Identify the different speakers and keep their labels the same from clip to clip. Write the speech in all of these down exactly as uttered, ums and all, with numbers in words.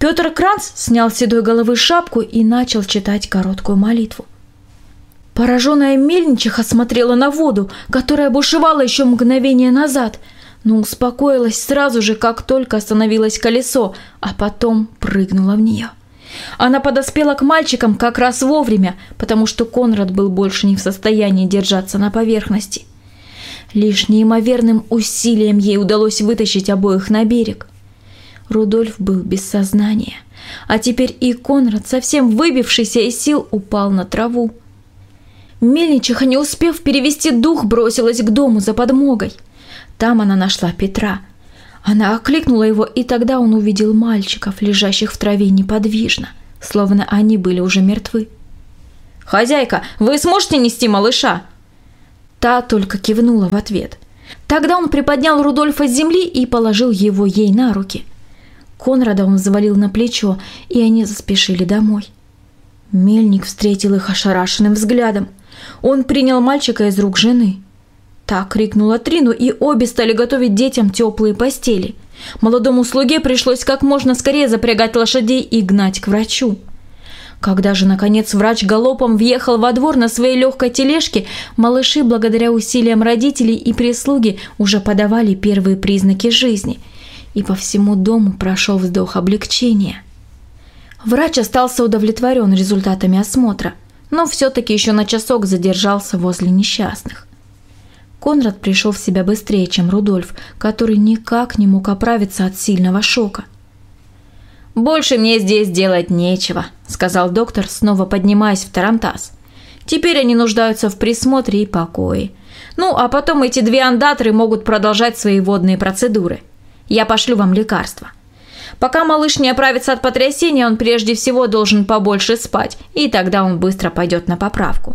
Speaker 1: Петр Кранц снял с седой головы шапку и начал читать короткую молитву. Пораженная мельничиха смотрела на воду, которая бушевала еще мгновение назад, но успокоилась сразу же, как только остановилось колесо, а потом прыгнула в нее. Она подоспела к мальчикам как раз вовремя, потому что Конрад был больше не в состоянии держаться на поверхности. Лишь неимоверным усилием ей удалось вытащить обоих на берег. Рудольф был без сознания, а теперь и Конрад, совсем выбившийся из сил, упал на траву. Мельничиха, не успев перевести дух, бросилась к дому за подмогой. Там она нашла Петра. Она окликнула его, и тогда он увидел мальчиков, лежащих в траве неподвижно, словно они были уже мертвы. «Хозяйка, вы сможете нести малыша?» Та только кивнула в ответ. Тогда он приподнял Рудольфа с земли и положил его ей на руки. Конрада он завалил на плечо, и они заспешили домой. Мельник встретил их ошарашенным взглядом. Он принял мальчика из рук жены. Та крикнула Трину, и обе стали готовить детям теплые постели. Молодому слуге пришлось как можно скорее запрягать лошадей и гнать к врачу. Когда же, наконец, врач галопом въехал во двор на своей легкой тележке, малыши, благодаря усилиям родителей и прислуги, уже подавали первые признаки жизни. И по всему дому прошел вздох облегчения. Врач остался удовлетворен результатами осмотра, но все-таки еще на часок задержался возле несчастных. Конрад пришел в себя быстрее, чем Рудольф, который никак не мог оправиться от сильного шока. «Больше мне здесь делать нечего», – сказал доктор, снова поднимаясь в тарантас. «Теперь они нуждаются в присмотре и покое. Ну, а потом эти две андатры могут продолжать свои водные процедуры. Я пошлю вам лекарства. Пока малыш не оправится от потрясения, он прежде всего должен побольше спать, и тогда он быстро пойдет на поправку».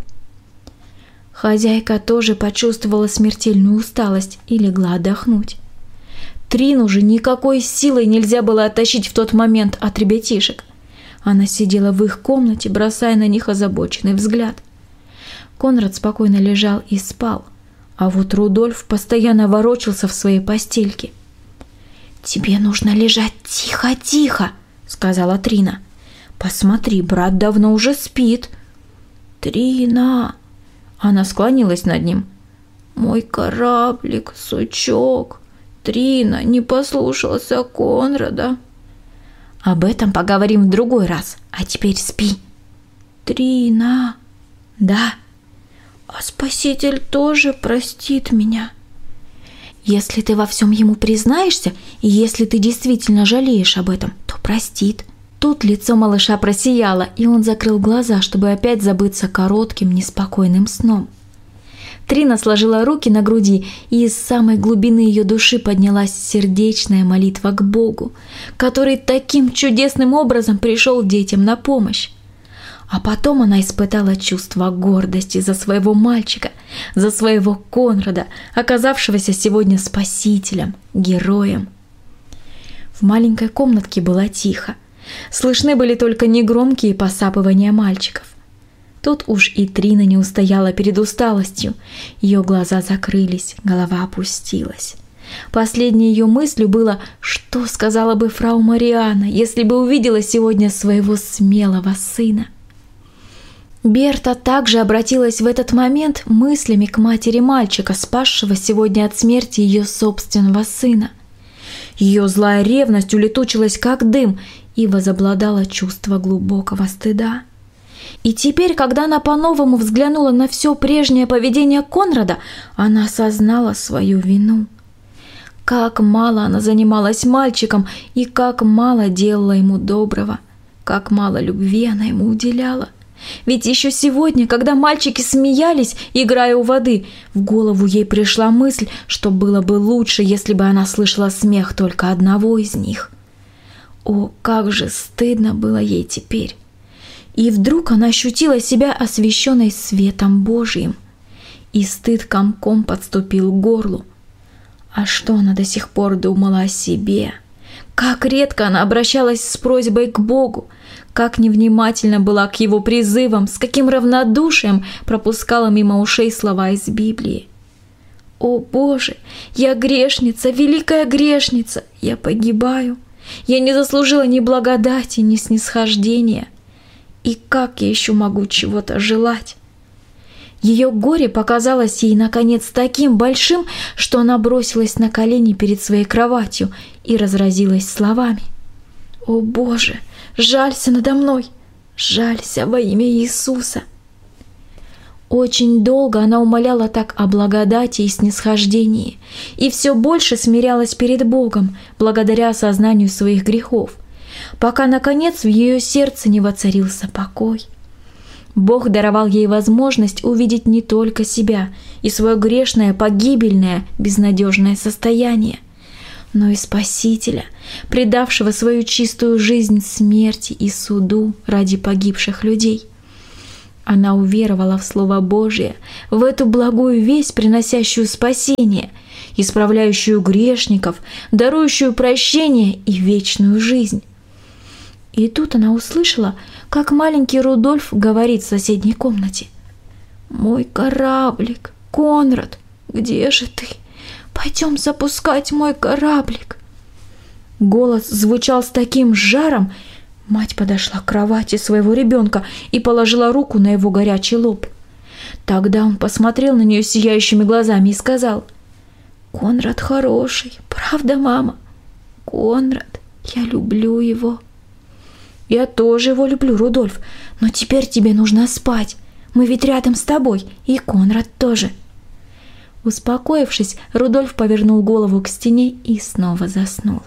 Speaker 1: Хозяйка тоже почувствовала смертельную усталость и легла отдохнуть. Трину же никакой силой нельзя было оттащить в тот момент от ребятишек. Она сидела в их комнате, бросая на них озабоченный взгляд. Конрад спокойно лежал и спал, а вот Рудольф постоянно ворочался в своей постельке. «Тебе нужно лежать тихо-тихо», — сказала Трина. «Посмотри, брат давно уже спит». «Трина!» Она склонилась над ним. «Мой кораблик, сучок, Трина не послушался Конрада». «Об этом поговорим в другой раз, а теперь спи». «Трина!» «Да». «А Спаситель тоже простит меня». «Если ты во всем ему признаешься, и если ты действительно жалеешь об этом, то простит». Тут лицо малыша просияло, и он закрыл глаза, чтобы опять забыться коротким, неспокойным сном. Трина сложила руки на груди, и из самой глубины ее души поднялась сердечная молитва к Богу, который таким чудесным образом пришел детям на помощь. А потом она испытала чувство гордости за своего мальчика, за своего Конрада, оказавшегося сегодня спасителем, героем. В маленькой комнатке было тихо. Слышны были только негромкие посапывания мальчиков. Тут уж и Трина не устояла перед усталостью. Ее глаза закрылись, голова опустилась. Последней ее мыслью было, что сказала бы фрау Марианна, если бы увидела сегодня своего смелого сына. Берта также обратилась в этот момент мыслями к матери мальчика, спасшего сегодня от смерти ее собственного сына. Ее злая ревность улетучилась как дым, и возобладало чувство глубокого стыда. И теперь, когда она по-новому взглянула на все прежнее поведение Конрада, она осознала свою вину. Как мало она занималась мальчиком и как мало делала ему доброго, как мало любви она ему уделяла. Ведь еще сегодня, когда мальчики смеялись, играя у воды, в голову ей пришла мысль, что было бы лучше, если бы она слышала смех только одного из них. О, как же стыдно было ей теперь! И вдруг она ощутила себя освещенной светом Божьим, и стыд комком подступил к горлу. А что она до сих пор думала о себе? Как редко она обращалась с просьбой к Богу, как невнимательно была к его призывам, с каким равнодушием пропускала мимо ушей слова из Библии. «О Боже, я грешница, великая грешница, я погибаю. Я не заслужила ни благодати, ни снисхождения. И как я еще могу чего-то желать? Ее горе показалось ей, наконец, таким большим, что она бросилась на колени перед своей кроватью и разразилась словами. «О Боже, жалься надо мной! Жалься во имя Иисуса!» Очень долго она умоляла так о благодати и снисхождении, и все больше смирялась перед Богом, благодаря осознанию своих грехов, пока, наконец, в ее сердце не воцарился покой. Бог даровал ей возможность увидеть не только себя и свое грешное, погибельное, безнадежное состояние, но и Спасителя, предавшего свою чистую жизнь смерти и суду ради погибших людей. Она уверовала в Слово Божие, в эту благую весть, приносящую спасение, исправляющую грешников, дарующую прощение и вечную жизнь. И тут она услышала, как маленький Рудольф говорит в соседней комнате. «Мой кораблик, Конрад, где же ты? Пойдем запускать мой кораблик». Голос звучал с таким жаром. Мать подошла к кровати своего ребенка и положила руку на его горячий лоб. Тогда он посмотрел на нее сияющими глазами и сказал: «Конрад хороший, правда, мама? Конрад, я люблю его». «Я тоже его люблю, Рудольф, но теперь тебе нужно спать. Мы ведь рядом с тобой, и Конрад тоже». Успокоившись, Рудольф повернул голову к стене и снова заснул.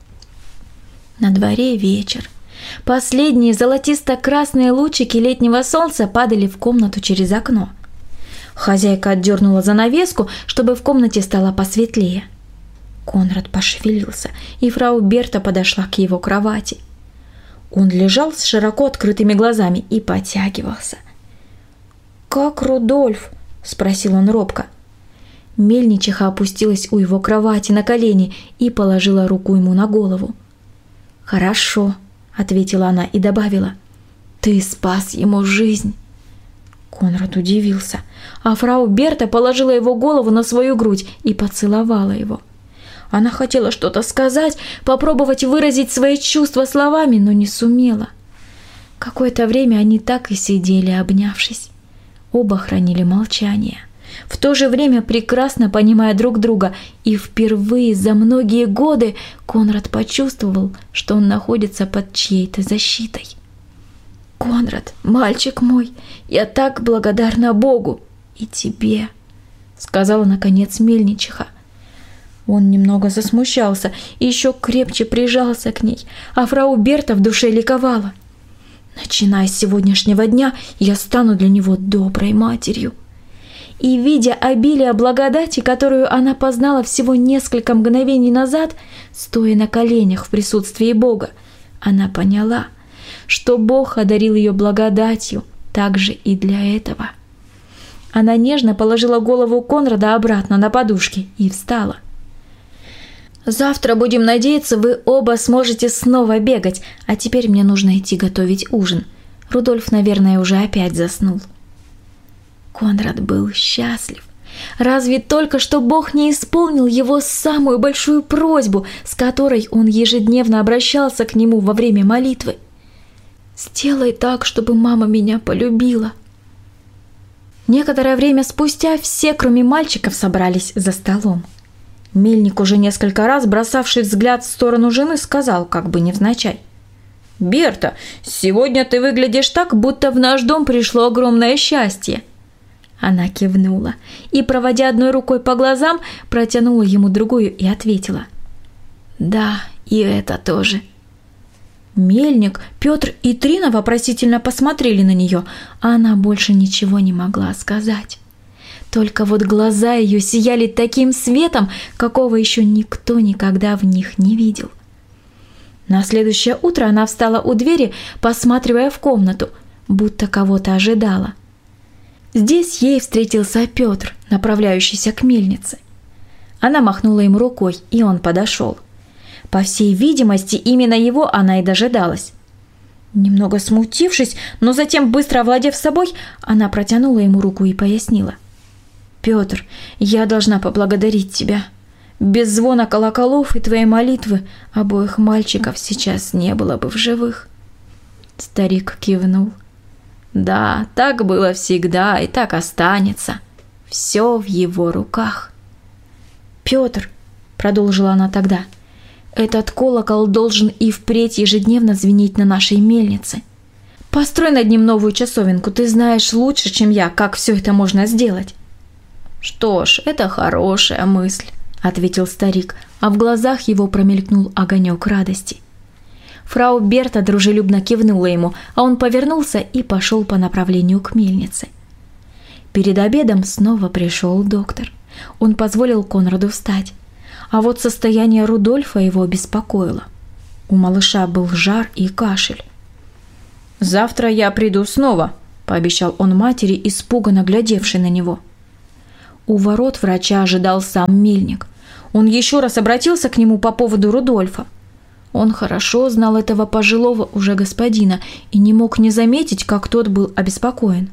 Speaker 1: На дворе вечер. Последние золотисто-красные лучики летнего солнца падали в комнату через окно. Хозяйка отдернула занавеску, чтобы в комнате стало посветлее. Конрад пошевелился, и фрау Берта подошла к его кровати. Он лежал с широко открытыми глазами и потягивался. «Как Рудольф?» – спросил он робко. Мельничиха опустилась у его кровати на колени и положила руку ему на голову. «Хорошо», – ответила она и добавила: «Ты спас ему жизнь». Конрад удивился, а фрау Берта положила его голову на свою грудь и поцеловала его. Она хотела что-то сказать, попробовать выразить свои чувства словами, но не сумела. Какое-то время они так и сидели, обнявшись. Оба хранили молчание, в то же время прекрасно понимая друг друга, и впервые за многие годы Конрад почувствовал, что он находится под чьей-то защитой. «Конрад, мальчик мой, я так благодарна Богу и тебе», — сказала наконец мельничиха. Он немного засмущался и еще крепче прижался к ней, а фрау Берта в душе ликовала. «Начиная с сегодняшнего дня я стану для него доброй матерью». И, видя обилие благодати, которую она познала всего несколько мгновений назад, стоя на коленях в присутствии Бога, она поняла, что Бог одарил ее благодатью также и для этого. Она нежно положила голову Конрада обратно на подушки и встала. «Завтра, будем надеяться, вы оба сможете снова бегать, а теперь мне нужно идти готовить ужин. Рудольф, наверное, уже опять заснул». Конрад был счастлив. Разве только что Бог не исполнил его самую большую просьбу, с которой он ежедневно обращался к нему во время молитвы? «Сделай так, чтобы мама меня полюбила». Некоторое время спустя все, кроме мальчиков, собрались за столом. Мельник, уже несколько раз бросавший взгляд в сторону жены, сказал, как бы невзначай: «Берта, сегодня ты выглядишь так, будто в наш дом пришло огромное счастье». Она кивнула и, проводя одной рукой по глазам, протянула ему другую и ответила: «Да, и это тоже». Мельник, Петр и Трина вопросительно посмотрели на нее, а она больше ничего не могла сказать. Только вот глаза ее сияли таким светом, какого еще никто никогда в них не видел. На следующее утро она встала у двери, посматривая в комнату, будто кого-то ожидала. Здесь ей встретился Петр, направляющийся к мельнице. Она махнула ему рукой, и он подошел. По всей видимости, именно его она и дожидалась. Немного смутившись, но затем быстро овладев собой, она протянула ему руку и пояснила: «Петр, я должна поблагодарить тебя. Без звона колоколов и твоей молитвы обоих мальчиков сейчас не было бы в живых». Старик кивнул. «Да, так было всегда и так останется. Все в его руках». «Петр», — продолжила она тогда, — «этот колокол должен и впредь ежедневно звенеть на нашей мельнице. Построй над ним новую часовенку, ты знаешь лучше, чем я, как все это можно сделать». «Что ж, это хорошая мысль», — ответил старик, а в глазах его промелькнул огонек радости. Фрау Берта дружелюбно кивнула ему, а он повернулся и пошел по направлению к мельнице. Перед обедом снова пришел доктор. Он позволил Конраду встать. А вот состояние Рудольфа его беспокоило. У малыша был жар и кашель. «Завтра я приду снова», – пообещал он матери, испуганно глядевшей на него. У ворот врача ожидал сам мельник. Он еще раз обратился к нему по поводу Рудольфа. Он хорошо знал этого пожилого уже господина и не мог не заметить, как тот был обеспокоен.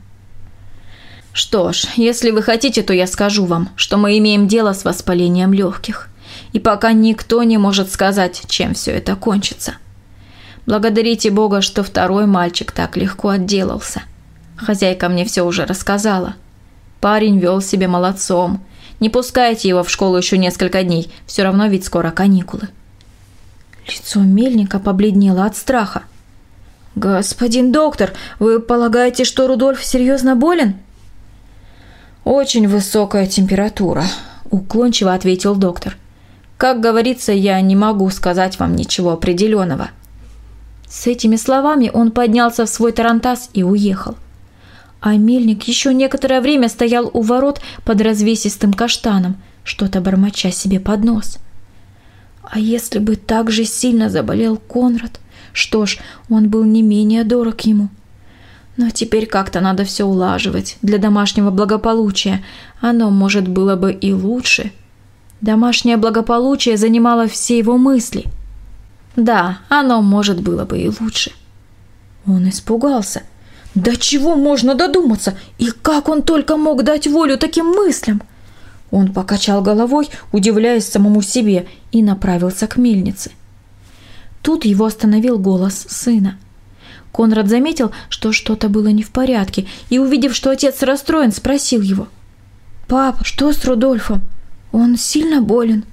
Speaker 1: «Что ж, если вы хотите, то я скажу вам, что мы имеем дело с воспалением легких. И пока никто не может сказать, чем все это кончится. Благодарите Бога, что второй мальчик так легко отделался. Хозяйка мне все уже рассказала. Парень вел себя молодцом. Не пускайте его в школу еще несколько дней, все равно ведь скоро каникулы». Лицо мельника побледнело от страха. «Господин доктор, вы полагаете, что Рудольф серьезно болен?» «Очень высокая температура», – уклончиво ответил доктор. «Как говорится, я не могу сказать вам ничего определенного». С этими словами он поднялся в свой тарантас и уехал. А мельник еще некоторое время стоял у ворот под развесистым каштаном, что-то бормоча себе под нос. А если бы так же сильно заболел Конрад? Что ж, он был не менее дорог ему. Но теперь как-то надо все улаживать для домашнего благополучия. Оно, может, было бы и лучше. Домашнее благополучие занимало все его мысли. Да, оно, может, было бы и лучше. Он испугался. До чего можно додуматься? И как он только мог дать волю таким мыслям? Он покачал головой, удивляясь самому себе, и направился к мельнице. Тут его остановил голос сына. Конрад заметил, что что-то было не в порядке, и, увидев, что отец расстроен, спросил его: «Папа, что с Рудольфом? Он сильно болен?»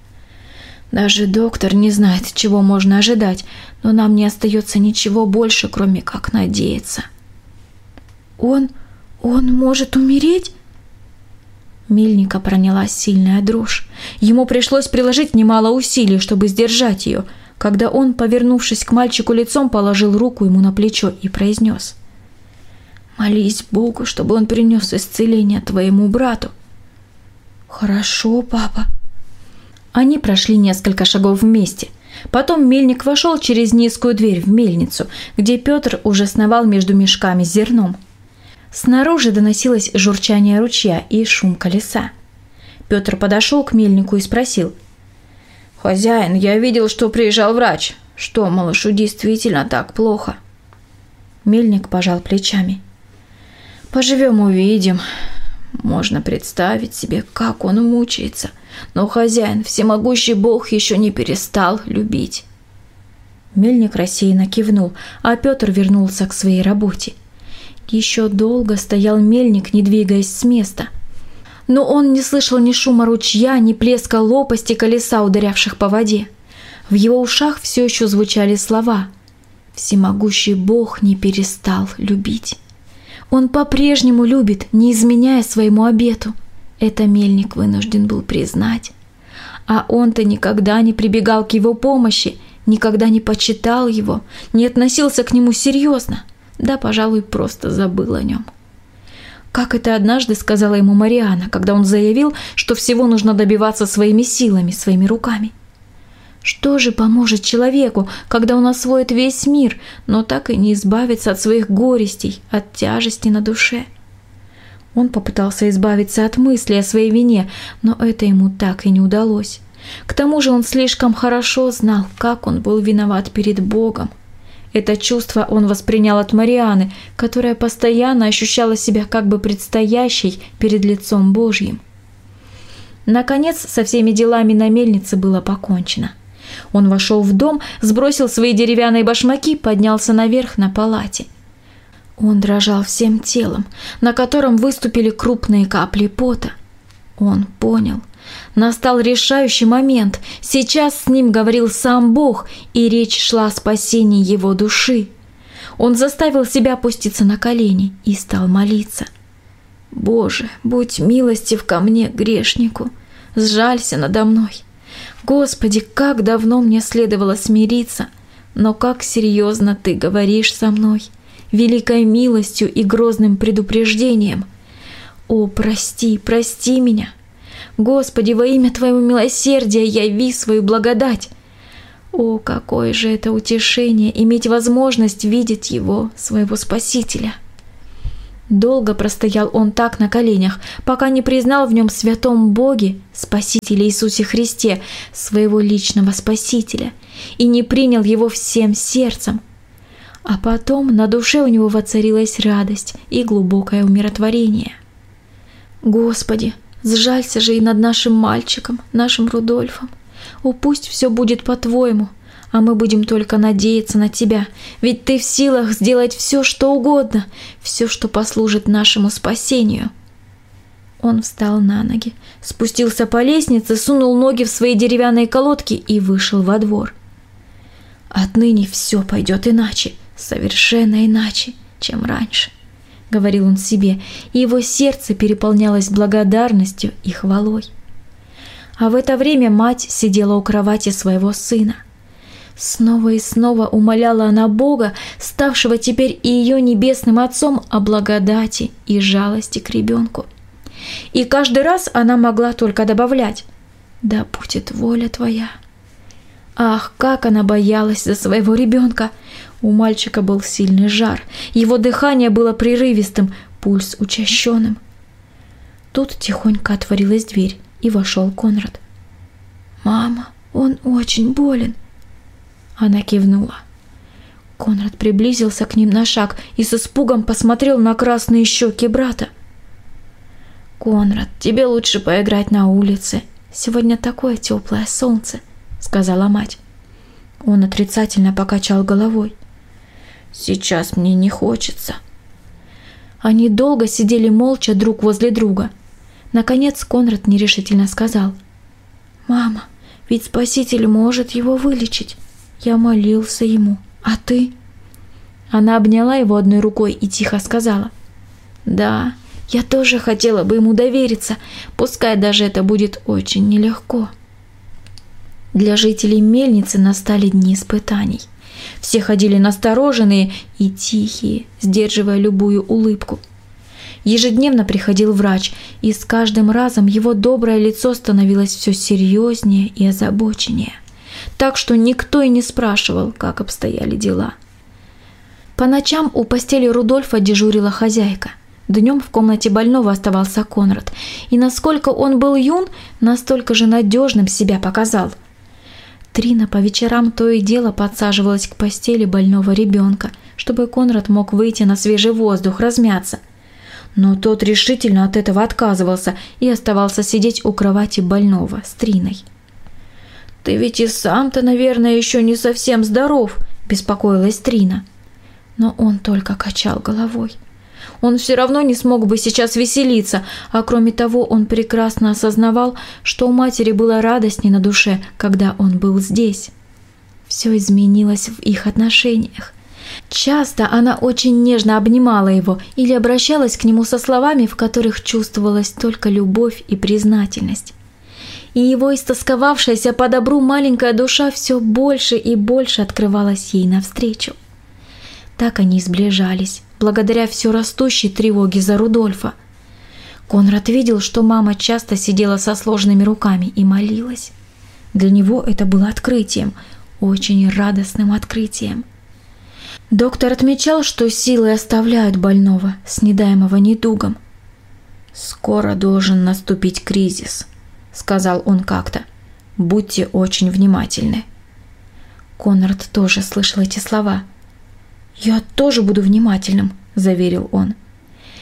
Speaker 1: «Даже доктор не знает, чего можно ожидать, но нам не остается ничего больше, кроме как надеяться». «Он... он может умереть?» Мельника пронялась сильная дрожь. Ему пришлось приложить немало усилий, чтобы сдержать ее, когда он, повернувшись к мальчику лицом, положил руку ему на плечо и произнес: «Молись Богу, чтобы он принес исцеление твоему брату». «Хорошо, папа». Они прошли несколько шагов вместе. Потом мельник вошел через низкую дверь в мельницу, где Петр уже сновал между мешками с зерном. Снаружи доносилось журчание ручья и шум колеса. Петр подошел к мельнику и спросил: «Хозяин, я видел, что приезжал врач. Что, малышу действительно так плохо?» Мельник пожал плечами. «Поживем, увидим. Можно представить себе, как он мучается. Но хозяин, всемогущий Бог, еще не перестал любить». Мельник рассеянно кивнул, а Петр вернулся к своей работе. Еще долго стоял мельник, не двигаясь с места. Но он не слышал ни шума ручья, ни плеска лопасти колеса, ударявших по воде. В его ушах все еще звучали слова: «Всемогущий Бог не перестал любить». Он по-прежнему любит, не изменяя своему обету. Это мельник вынужден был признать. А он-то никогда не прибегал к его помощи, никогда не почитал его, не относился к нему серьезно. Да, пожалуй, просто забыл о нем. Как это однажды сказала ему Мариана, когда он заявил, что всего нужно добиваться своими силами, своими руками. Что же поможет человеку, когда он освоит весь мир, но так и не избавится от своих горестей, от тяжести на душе? Он попытался избавиться от мысли о своей вине, но это ему так и не удалось. К тому же он слишком хорошо знал, как он был виноват перед Богом. Это чувство он воспринял от Марианы, которая постоянно ощущала себя как бы предстоящей перед лицом Божьим. Наконец, со всеми делами на мельнице было покончено. Он вошел в дом, сбросил свои деревянные башмаки, поднялся наверх на палате. Он дрожал всем телом, на котором выступили крупные капли пота. Он понял. Настал решающий момент. Сейчас с ним говорил сам Бог, и речь шла о спасении его души. Он заставил себя опуститься на колени и стал молиться. «Боже, будь милостив ко мне, грешнику, сжалься надо мной. Господи, как давно мне следовало смириться, но как серьезно Ты говоришь со мной, великой милостью и грозным предупреждением. О, прости, прости меня. Господи, во имя Твоего милосердия яви свою благодать. О, какое же это утешение иметь возможность видеть Его, своего Спасителя!» Долго простоял он так на коленях, пока не признал в нем святом Боге, Спасителе Иисусе Христе, своего личного Спасителя, и не принял Его всем сердцем. А потом на душе у него воцарилась радость и глубокое умиротворение. «Господи, сжалься же и над нашим мальчиком, нашим Рудольфом. О, пусть все будет по-Твоему, а мы будем только надеяться на Тебя, ведь Ты в силах сделать все, что угодно, все, что послужит нашему спасению». Он встал на ноги, спустился по лестнице, сунул ноги в свои деревянные колодки и вышел во двор. «Отныне все пойдет иначе, совершенно иначе, чем раньше», — говорил он себе, и его сердце переполнялось благодарностью и хвалой. А в это время мать сидела у кровати своего сына. Снова и снова умоляла она Бога, ставшего теперь и ее небесным Отцом, о благодати и жалости к ребенку. И каждый раз она могла только добавлять: «Да будет воля Твоя». Ах, как она боялась за своего ребенка! У мальчика был сильный жар, его дыхание было прерывистым, пульс учащенным. Тут тихонько отворилась дверь, и вошел Конрад. «Мама, он очень болен». Она кивнула. Конрад приблизился к ним на шаг и с испугом посмотрел на красные щеки брата. «Конрад, тебе лучше поиграть на улице. Сегодня такое теплое солнце», — сказала мать. Он отрицательно покачал головой. «Сейчас мне не хочется». Они долго сидели молча друг возле друга. Наконец Конрад нерешительно сказал: «Мама, ведь Спаситель может его вылечить. Я молился ему. А ты?» Она обняла его одной рукой и тихо сказала: «Да, я тоже хотела бы ему довериться, пускай даже это будет очень нелегко». Для жителей мельницы настали дни испытаний. Все ходили настороженные и тихие, сдерживая любую улыбку. Ежедневно приходил врач, и с каждым разом его доброе лицо становилось все серьезнее и озабоченнее, так что никто и не спрашивал, как обстояли дела. По ночам у постели Рудольфа дежурила хозяйка. Днем в комнате больного оставался Конрад, и насколько он был юн, настолько же надежным себя показал. Трина по вечерам то и дело подсаживалась к постели больного ребенка, чтобы Конрад мог выйти на свежий воздух, размяться. Но тот решительно от этого отказывался и оставался сидеть у кровати больного с Триной. «Ты ведь и сам-то, наверное, еще не совсем здоров», – беспокоилась Трина. Но он только качал головой. Он все равно не смог бы сейчас веселиться, а кроме того он прекрасно осознавал, что у матери было радостней на душе, когда он был здесь. Все изменилось в их отношениях. Часто она очень нежно обнимала его или обращалась к нему со словами, в которых чувствовалась только любовь и признательность. И его истосковавшаяся по добру маленькая душа все больше и больше открывалась ей навстречу. Так они сближались, благодаря все растущей тревоге за Рудольфа. Конрад видел, что мама часто сидела со сложенными руками и молилась. Для него это было открытием, очень радостным открытием. Доктор отмечал, что силы оставляют больного, снедаемого недугом. «Скоро должен наступить кризис», — сказал он как-то. «Будьте очень внимательны». Конрад тоже слышал эти слова. «Я тоже буду внимательным», — заверил он.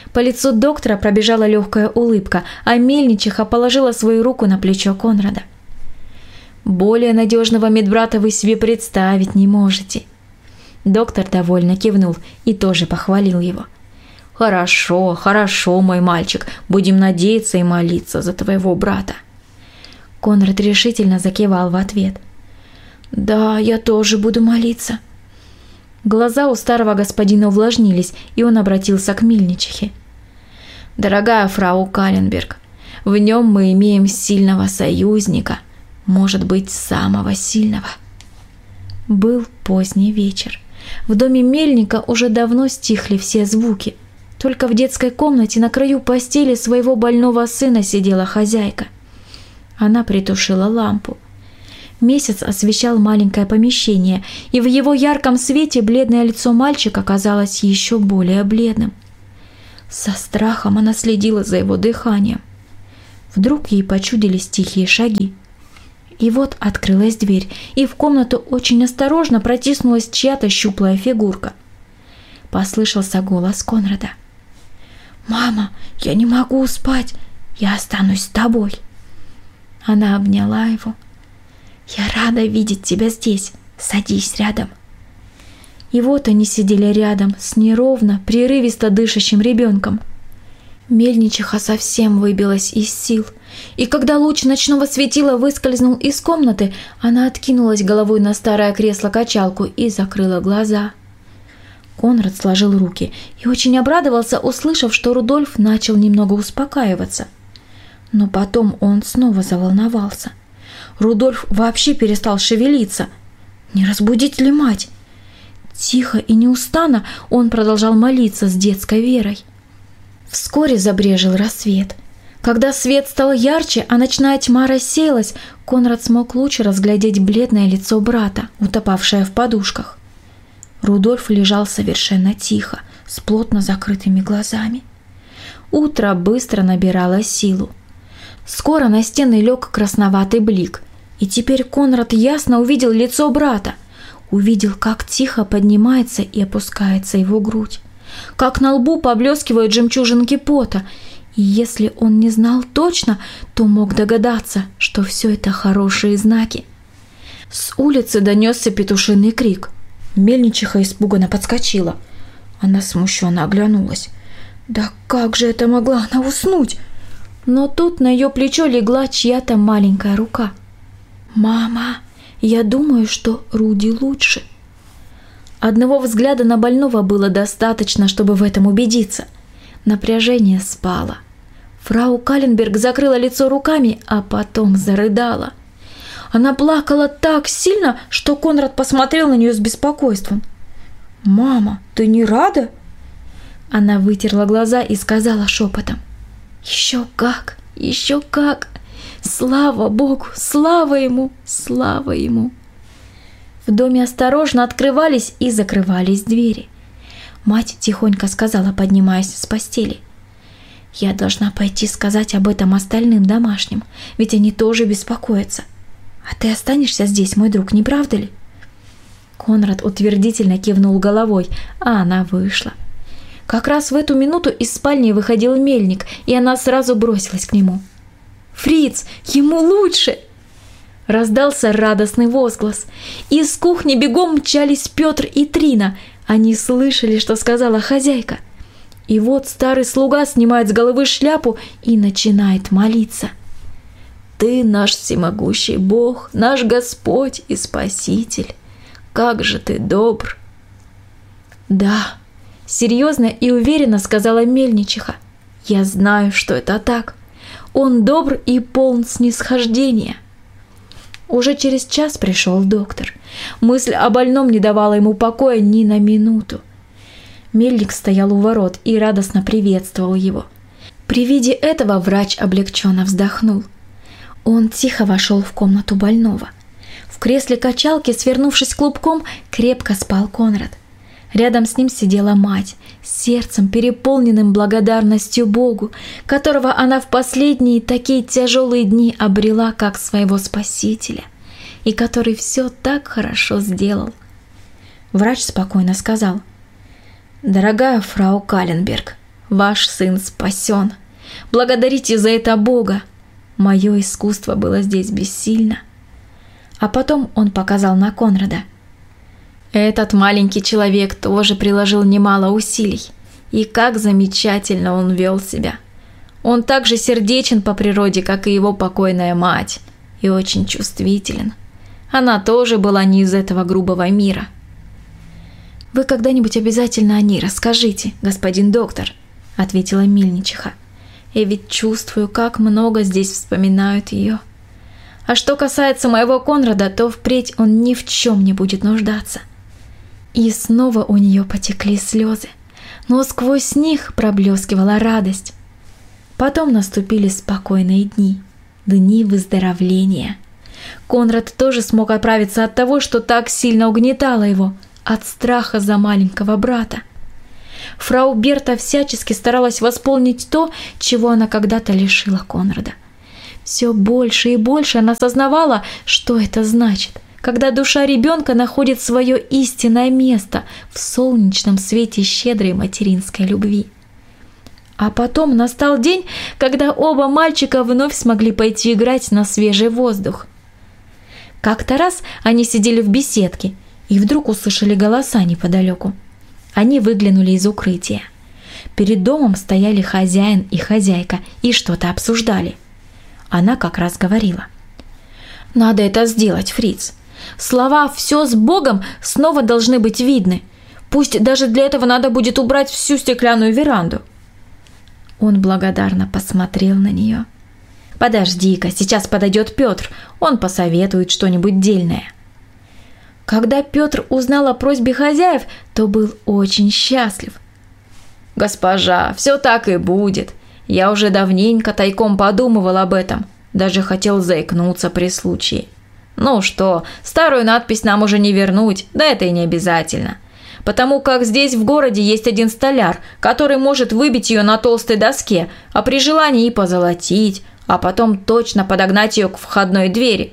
Speaker 1: По лицу доктора пробежала легкая улыбка, а мельничиха положила свою руку на плечо Конрада. «Более надежного медбрата вы себе представить не можете». Доктор довольно кивнул и тоже похвалил его. «Хорошо, хорошо, мой мальчик, будем надеяться и молиться за твоего брата». Конрад решительно закивал в ответ. «Да, я тоже буду молиться». Глаза у старого господина увлажнились, и он обратился к мельничихе. «Дорогая фрау Каленберг, в нем мы имеем сильного союзника, может быть, самого сильного». Был поздний вечер. В доме мельника уже давно стихли все звуки. Только в детской комнате на краю постели своего больного сына сидела хозяйка. Она притушила лампу. Месяц освещал маленькое помещение, и в его ярком свете бледное лицо мальчика казалось еще более бледным. Со страхом она следила за его дыханием. Вдруг ей почудились тихие шаги. И вот открылась дверь, и в комнату очень осторожно протиснулась чья-то щуплая фигурка. Послышался голос Конрада. «Мама, я не могу спать, я останусь с тобой». Она обняла его. «Я рада видеть тебя здесь, садись рядом». И вот они сидели рядом с неровно, прерывисто дышащим ребенком. Мельничиха совсем выбилась из сил, и когда луч ночного светила выскользнул из комнаты, она откинулась головой на старое кресло-качалку и закрыла глаза. Конрад сложил руки и очень обрадовался, услышав, что Рудольф начал немного успокаиваться. Но потом он снова заволновался. Рудольф вообще перестал шевелиться. Не разбудить ли мать? Тихо и неустанно он продолжал молиться с детской верой. Вскоре забрезжил рассвет. Когда свет стал ярче, а ночная тьма рассеялась, Конрад смог лучше разглядеть бледное лицо брата, утопавшее в подушках. Рудольф лежал совершенно тихо, с плотно закрытыми глазами. Утро быстро набирало силу. Скоро на стены лег красноватый блик, и теперь Конрад ясно увидел лицо брата, увидел, как тихо поднимается и опускается его грудь, как на лбу поблескивают жемчужинки пота, и если он не знал точно, то мог догадаться, что все это хорошие знаки. С улицы донесся петушиный крик. Мельничиха испуганно подскочила. Она смущенно оглянулась. Да как же это могла она уснуть? Но тут на ее плечо легла чья-то маленькая рука. «Мама, я думаю, что Руди лучше». Одного взгляда на больного было достаточно, чтобы в этом убедиться. Напряжение спало. Фрау Каленберг закрыла лицо руками, а потом зарыдала. Она плакала так сильно, что Конрад посмотрел на нее с беспокойством. «Мама, ты не рада?» Она вытерла глаза и сказала шепотом. «Еще как, еще как! Слава Богу, слава Ему, слава Ему!» В доме осторожно открывались и закрывались двери. Мать тихонько сказала, поднимаясь с постели. «Я должна пойти сказать об этом остальным домашним, ведь они тоже беспокоятся. А ты останешься здесь, мой друг, не правда ли?» Конрад утвердительно кивнул головой, а она вышла. Как раз в эту минуту из спальни выходил мельник, и она сразу бросилась к нему. «Фриц, ему лучше!» Раздался радостный возглас. Из кухни бегом мчались Петр и Трина. Они слышали, что сказала хозяйка. И вот старый слуга снимает с головы шляпу и начинает молиться. «Ты наш всемогущий Бог, наш Господь и Спаситель. Как же ты добр!» «Да», — серьезно и уверенно сказала мельничиха. «Я знаю, что это так. Он добр и полн снисхождения». Уже через час пришел доктор. Мысль о больном не давала ему покоя ни на минуту. Мельник стоял у ворот и радостно приветствовал его. При виде этого врач облегченно вздохнул. Он тихо вошел в комнату больного. В кресле качалки, свернувшись клубком, крепко спал Конрад. Рядом с ним сидела мать, с сердцем, переполненным благодарностью Богу, которого она в последние такие тяжелые дни обрела как своего Спасителя, и который все так хорошо сделал. Врач спокойно сказал: «Дорогая фрау Каленберг, Ваш сын спасен. Благодарите за это Бога. Мое искусство было здесь бессильно». А потом он показал на Конрада. Этот маленький человек тоже приложил немало усилий. И как замечательно он вел себя. Он так же сердечен по природе, как и его покойная мать, и очень чувствителен. Она тоже была не из этого грубого мира. «Вы когда-нибудь обязательно о ней расскажите, господин доктор», — ответила мельничиха. «Я ведь чувствую, как много здесь вспоминают ее. А что касается моего Конрада, то впредь он ни в чем не будет нуждаться». И снова у нее потекли слезы, но сквозь них проблескивала радость. Потом наступили спокойные дни, дни выздоровления. Конрад тоже смог оправиться от того, что так сильно угнетало его, от страха за маленького брата. Фрау Берта всячески старалась восполнить то, чего она когда-то лишила Конрада. Все больше и больше она осознавала, что это значит, когда душа ребенка находит свое истинное место в солнечном свете щедрой материнской любви. А потом настал день, когда оба мальчика вновь смогли пойти играть на свежий воздух. Как-то раз они сидели в беседке и вдруг услышали голоса неподалеку. Они выглянули из укрытия. Перед домом стояли хозяин и хозяйка и что-то обсуждали. Она как раз говорила: «Надо это сделать, Фриц. Слова «все с Богом» снова должны быть видны. Пусть даже для этого надо будет убрать всю стеклянную веранду». Он благодарно посмотрел на нее. «Подожди-ка, сейчас подойдет Петр, он посоветует что-нибудь дельное». Когда Петр узнал о просьбе хозяев, то был очень счастлив. «Госпожа, все так и будет. Я уже давненько тайком подумывал об этом, даже хотел заикнуться при случае. Ну что, старую надпись нам уже не вернуть, да это и не обязательно. Потому как здесь в городе есть один столяр, который может выбить ее на толстой доске, а при желании и позолотить, а потом точно подогнать ее к входной двери».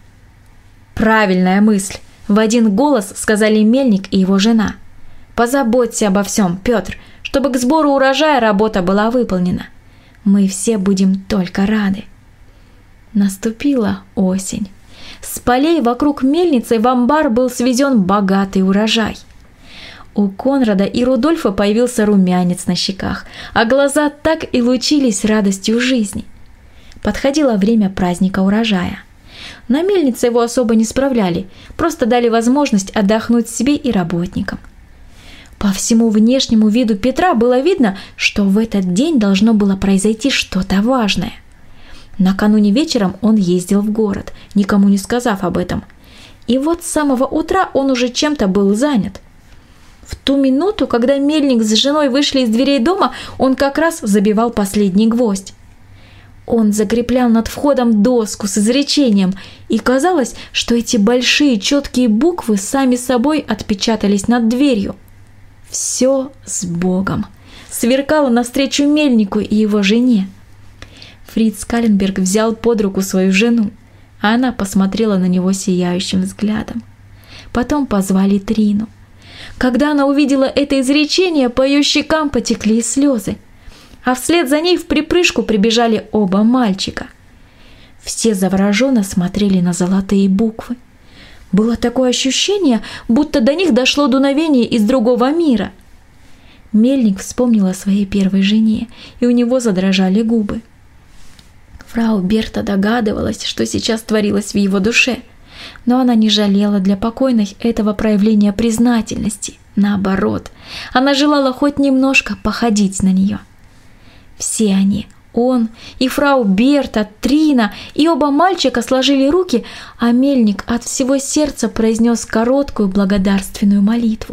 Speaker 1: «Правильная мысль», – в один голос сказали мельник и его жена. «Позаботься обо всем, Петр, чтобы к сбору урожая работа была выполнена. Мы все будем только рады». Наступила осень. С полей вокруг мельницы в амбар был свезен богатый урожай. У Конрада и Рудольфа появился румянец на щеках, а глаза так и лучились радостью жизни. Подходило время праздника урожая. На мельнице его особо не справляли, просто дали возможность отдохнуть себе и работникам. По всему внешнему виду Петра было видно, что в этот день должно было произойти что-то важное. Накануне вечером он ездил в город, никому не сказав об этом. И вот с самого утра он уже чем-то был занят. В ту минуту, когда мельник с женой вышли из дверей дома, он как раз забивал последний гвоздь. Он закреплял над входом доску с изречением, и казалось, что эти большие четкие буквы сами собой отпечатались над дверью. «Все с Богом» сверкало навстречу мельнику и его жене. Фриц Калленберг взял под руку свою жену, а она посмотрела на него сияющим взглядом. Потом позвали Трину. Когда она увидела это изречение, по ее щекам потекли слезы, а вслед за ней вприпрыжку прибежали оба мальчика. Все завороженно смотрели на золотые буквы. Было такое ощущение, будто до них дошло дуновение из другого мира. Мельник вспомнил о своей первой жене, и у него задрожали губы. Фрау Берта догадывалась, что сейчас творилось в его душе, но она не жалела для покойной этого проявления признательности. Наоборот, она желала хоть немножко походить на нее. Все они, он и фрау Берта, Трина и оба мальчика сложили руки, а мельник от всего сердца произнес короткую благодарственную молитву.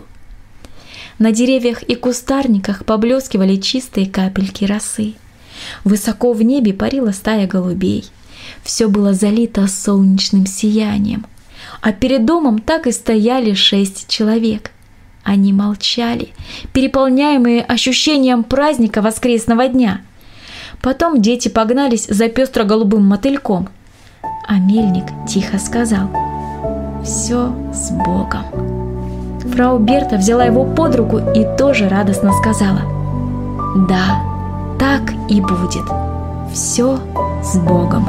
Speaker 1: На деревьях и кустарниках поблескивали чистые капельки росы. Высоко в небе парила стая голубей. Все было залито солнечным сиянием. А перед домом так и стояли шесть человек. Они молчали, переполняемые ощущением праздника воскресного дня. Потом дети погнались за пестро-голубым мотыльком. А мельник тихо сказал: «Все с Богом». Фрау Берта взяла его под руку и тоже радостно сказала: Да, так и будет. Все с Богом.